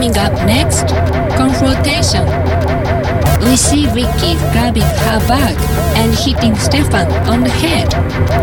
Coming up next, confrontation. We see Vicky grabbing her bag and hitting Stefan on the head.